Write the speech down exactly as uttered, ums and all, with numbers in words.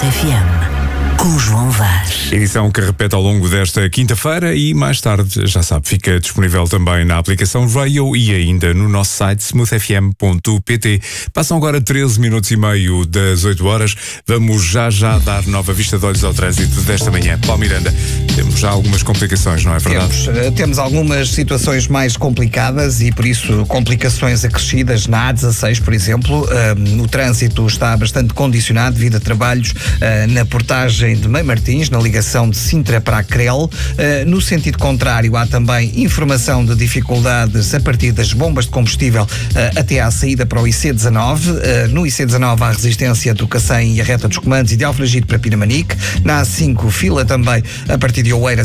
F M. Com João Vaz. Edição que repete ao longo desta quinta-feira e mais tarde, já sabe, fica disponível também na aplicação Radio e ainda no nosso site smooth f m ponto p t. Passam agora treze minutos e meio das oito horas. Vamos já já dar nova vista de olhos ao trânsito desta manhã. Paulo Miranda, temos já algumas complicações, não é verdade? Temos, temos algumas situações mais complicadas e por isso complicações acrescidas na A dezasseis, por exemplo. Um, o trânsito está bastante condicionado devido a trabalhos uh, na portagem de Mãe Martins, na ligação de Sintra para a Crel. Uh, no sentido contrário, há também informação de dificuldades a partir das bombas de combustível uh, até à saída para o I C dezanove. Uh, no I C dezanove há resistência do Cacém e a reta dos comandos e de Alfragide para Pinamanique. Na A cinco, fila também a partir de Oeiras